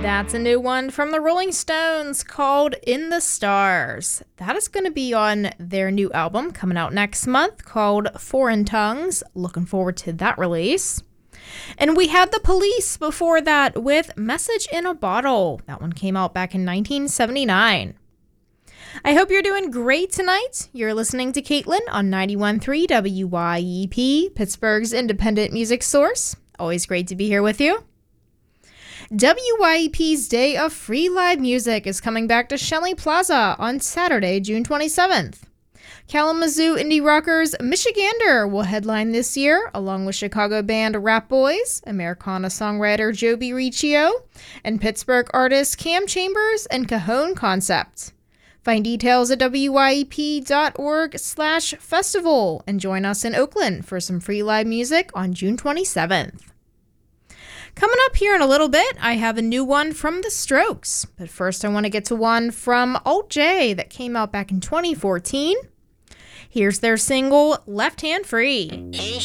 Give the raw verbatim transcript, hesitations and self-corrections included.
That's a new one from the Rolling Stones called In the Stars. That is going to be on their new album coming out next month called Foreign Tongues. Looking forward to that release. And we had The Police before that with Message in a Bottle. That one came out back in nineteen seventy-nine. I hope you're doing great tonight. You're listening to Caitlin on ninety-one point three W Y E P, Pittsburgh's independent music source. Always great to be here with you. W Y E P's Day of Free Live Music is coming back to Schenley Plaza on Saturday, June twenty-seventh. Kalamazoo indie rockers Michigander will headline this year, along with Chicago band Rap Boys, Americana songwriter Joby Riccio, and Pittsburgh artists Cam Chambers and Cajon Concept. Find details at W Y E P dot org slash festival and join us in Oakland for some free live music on June twenty-seventh. Coming up here in a little bit, I have a new one from The Strokes. But first, I want to get to one from Alt J that came out back in twenty fourteen. Here's their single, Left Hand Free.